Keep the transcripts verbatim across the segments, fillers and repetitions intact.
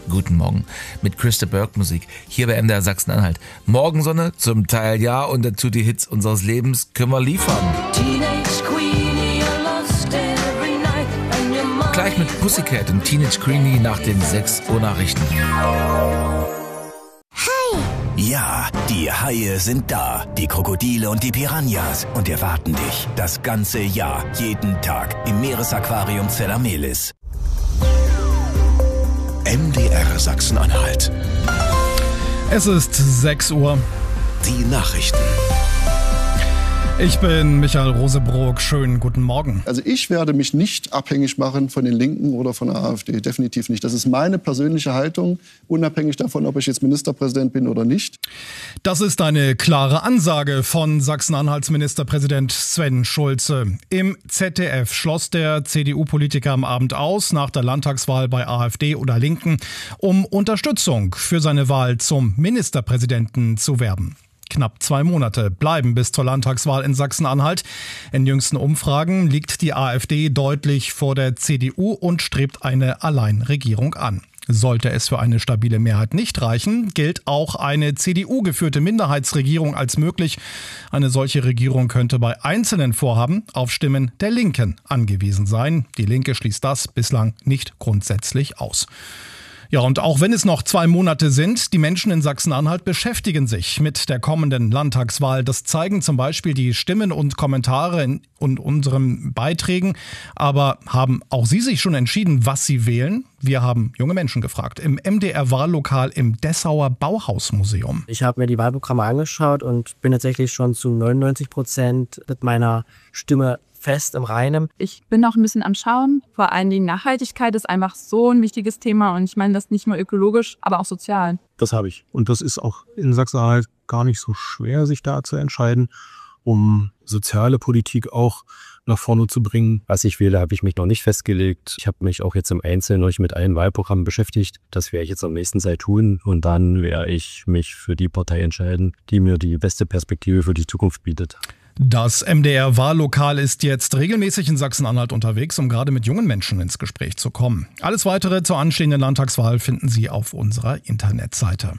Guten Morgen mit Christa Burke Musik hier bei M D R Sachsen-Anhalt. Morgensonne, zum Teil ja, und dazu die Hits unseres Lebens können wir liefern. Gleich mit Pussycat und Teenage Queenie nach den sechs Uhr Nachrichten. Ja, die Haie sind da, die Krokodile und die Piranhas und erwarten dich das ganze Jahr, jeden Tag im Meeresaquarium Zellamelis. M D R Sachsen-Anhalt. Es ist sechs Uhr. Die Nachrichten. Ich bin Michael Rosebrook. Schönen guten Morgen. Also ich werde mich nicht abhängig machen von den Linken oder von der AfD. Definitiv nicht. Das ist meine persönliche Haltung, unabhängig davon, ob ich jetzt Ministerpräsident bin oder nicht. Das ist eine klare Ansage von Sachsen-Anhalts Ministerpräsident Sven Schulze. Im Z D F schloss der C D U-Politiker am Abend aus, nach der Landtagswahl bei AfD oder Linken, um Unterstützung für seine Wahl zum Ministerpräsidenten zu werben. Knapp zwei Monate bleiben bis zur Landtagswahl in Sachsen-Anhalt. In jüngsten Umfragen liegt die AfD deutlich vor der C D U und strebt eine Alleinregierung an. Sollte es für eine stabile Mehrheit nicht reichen, gilt auch eine C D U-geführte Minderheitsregierung als möglich. Eine solche Regierung könnte bei einzelnen Vorhaben auf Stimmen der Linken angewiesen sein. Die Linke schließt das bislang nicht grundsätzlich aus. Ja, und auch wenn es noch zwei Monate sind, die Menschen in Sachsen-Anhalt beschäftigen sich mit der kommenden Landtagswahl. Das zeigen zum Beispiel die Stimmen und Kommentare in, in unseren Beiträgen. Aber haben auch Sie sich schon entschieden, was Sie wählen? Wir haben junge Menschen gefragt im M D R-Wahllokal im Dessauer Bauhausmuseum. Ich habe mir die Wahlprogramme angeschaut und bin tatsächlich schon zu neunundneunzig Prozent mit meiner Stimme fest im Reinen. Ich bin auch ein bisschen am Schauen. Vor allen Dingen Nachhaltigkeit ist einfach so ein wichtiges Thema und ich meine das nicht nur ökologisch, aber auch sozial. Das habe ich. Und das ist auch in Sachsen-Anhalt gar nicht so schwer, sich da zu entscheiden, um soziale Politik auch nach vorne zu bringen. Was ich wähle, habe ich mich noch nicht festgelegt. Ich habe mich auch jetzt im Einzelnen noch mit allen Wahlprogrammen beschäftigt. Das werde ich jetzt am nächsten Zeit tun und dann werde ich mich für die Partei entscheiden, die mir die beste Perspektive für die Zukunft bietet. Das M D R-Wahllokal ist jetzt regelmäßig in Sachsen-Anhalt unterwegs, um gerade mit jungen Menschen ins Gespräch zu kommen. Alles Weitere zur anstehenden Landtagswahl finden Sie auf unserer Internetseite.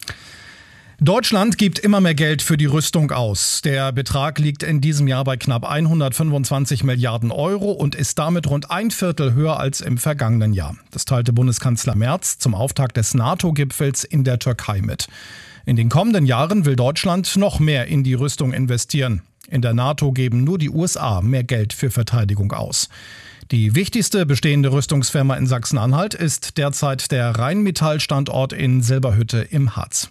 Deutschland gibt immer mehr Geld für die Rüstung aus. Der Betrag liegt in diesem Jahr bei knapp hundertfünfundzwanzig Milliarden Euro und ist damit rund ein Viertel höher als im vergangenen Jahr. Das teilte Bundeskanzler Merz zum Auftakt des NATO-Gipfels in der Türkei mit. In den kommenden Jahren will Deutschland noch mehr in die Rüstung investieren. In der NATO geben nur die U S A mehr Geld für Verteidigung aus. Die wichtigste bestehende Rüstungsfirma in Sachsen-Anhalt ist derzeit der Rheinmetall-Standort in Silberhütte im Harz.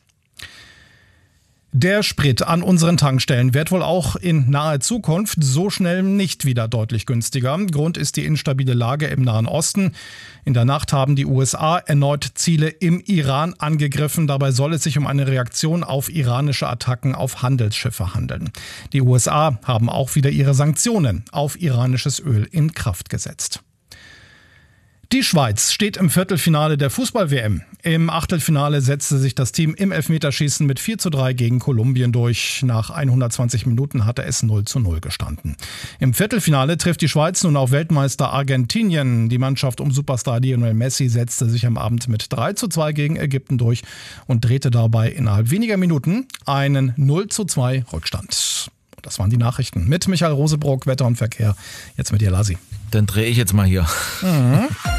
Der Sprit an unseren Tankstellen wird wohl auch in naher Zukunft so schnell nicht wieder deutlich günstiger. Grund ist die instabile Lage im Nahen Osten. In der Nacht haben die U S A erneut Ziele im Iran angegriffen. Dabei soll es sich um eine Reaktion auf iranische Attacken auf Handelsschiffe handeln. Die U S A haben auch wieder ihre Sanktionen auf iranisches Öl in Kraft gesetzt. Die Schweiz steht im Viertelfinale der Fußball-W M. Im Achtelfinale setzte sich das Team im Elfmeterschießen mit vier zu drei gegen Kolumbien durch. Nach hundertzwanzig Minuten hatte es null zu null gestanden. Im Viertelfinale trifft die Schweiz nun auf Weltmeister Argentinien. Die Mannschaft um Superstar Lionel Messi setzte sich am Abend mit drei zu zwei gegen Ägypten durch und drehte dabei innerhalb weniger Minuten einen null zu zwei Rückstand. Das waren die Nachrichten mit Michael Rosebrook, Wetter und Verkehr. Jetzt mit dir, Lasi. Dann drehe ich jetzt mal hier. Mhm.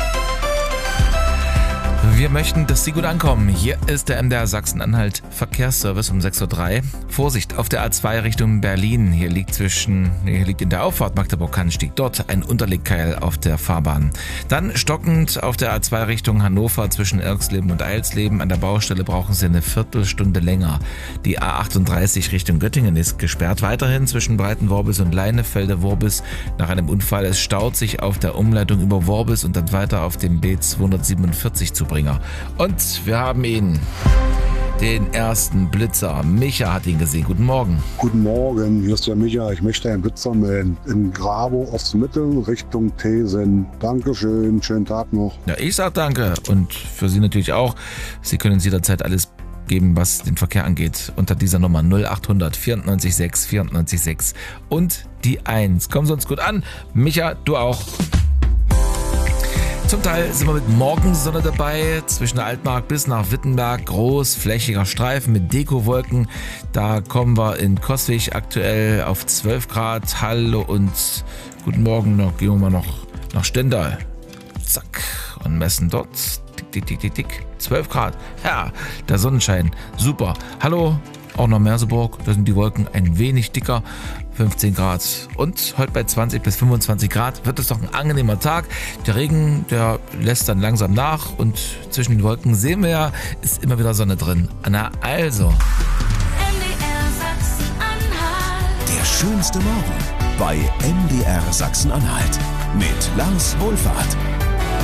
Wir möchten, dass Sie gut ankommen. Hier ist der M D R Sachsen-Anhalt Verkehrsservice um sechs Uhr drei. Vorsicht auf der A zwei Richtung Berlin. Hier liegt zwischen, hier liegt in der Auffahrt Magdeburg-Kannstieg dort ein Unterlegkeil auf der Fahrbahn. Dann stockend auf der A zwei Richtung Hannover zwischen Irxleben und Eilsleben. An der Baustelle brauchen Sie eine Viertelstunde länger. Die A achtunddreißig Richtung Göttingen ist gesperrt. Weiterhin zwischen Breitenworbis und Leinefelde-Worbis nach einem Unfall. Es staut sich auf der Umleitung über Worbis und dann weiter auf dem B zweihundertsiebenundvierzig zu bringen. Und wir haben ihn, den ersten Blitzer. Micha hat ihn gesehen. Guten Morgen. Guten Morgen, hier ist der Micha. Ich möchte einen Blitzer melden. In Grabo Ostmittel Richtung Thesen. Dankeschön, schönen Tag noch. Ja, ich sag danke. Und für Sie natürlich auch. Sie können uns jederzeit alles geben, was den Verkehr angeht. Unter dieser Nummer null acht hundert vierundneunzig sechs vierundneunzig sechs und die eins. Kommen Sie uns gut an. Micha, du auch. Zum Teil sind wir mit Morgensonne dabei, zwischen der Altmark bis nach Wittenberg, großflächiger Streifen mit Dekowolken. Da kommen wir in Coswig aktuell auf zwölf Grad. Hallo und guten Morgen, noch gehen wir mal noch nach Stendal. Zack, und messen dort. Tick, tick, tick, tick, tick. zwölf Grad. Ja, der Sonnenschein. Super. Hallo, auch nach Merseburg. Da sind die Wolken ein wenig dicker. fünfzehn Grad. Und heute bei zwanzig bis fünfundzwanzig Grad wird es doch ein angenehmer Tag. Der Regen, der lässt dann langsam nach. Und zwischen den Wolken sehen wir ja, ist immer wieder Sonne drin. Na also. M D R Sachsen-Anhalt. Der schönste Morgen bei M D R Sachsen-Anhalt mit Lars Wohlfahrt.